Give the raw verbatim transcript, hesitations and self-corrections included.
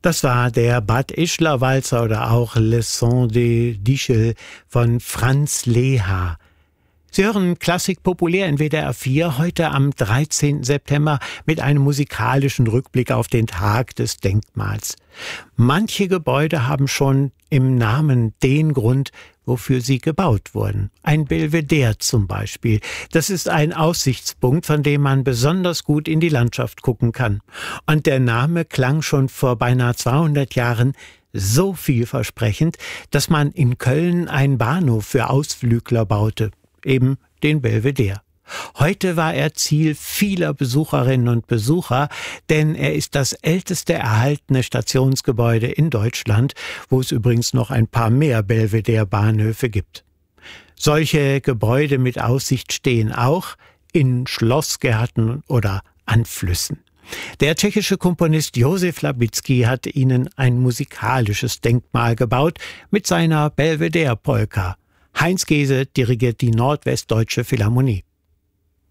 Das war der Bad Ischler-Walzer oder auch Le Son de d'Ischl von Franz Leha. Sie hören Klassik populär in W D R vier heute am dreizehnten September mit einem musikalischen Rückblick auf den Tag des Denkmals. Manche Gebäude haben schon im Namen den Grund, wofür sie gebaut wurden. Ein Belvedere zum Beispiel. Das ist ein Aussichtspunkt, von dem man besonders gut in die Landschaft gucken kann. Und der Name klang schon vor beinahe zweihundert Jahren so vielversprechend, dass man in Köln einen Bahnhof für Ausflügler baute. Eben den Belvedere. Heute war er Ziel vieler Besucherinnen und Besucher, denn er ist das älteste erhaltene Stationsgebäude in Deutschland, wo es übrigens noch ein paar mehr Belvedere-Bahnhöfe gibt. Solche Gebäude mit Aussicht stehen auch in Schlossgärten oder an Flüssen. Der tschechische Komponist Josef Labitzky hat ihnen ein musikalisches Denkmal gebaut mit seiner Belvedere-Polka. Heinz Gese dirigiert die Nordwestdeutsche Philharmonie.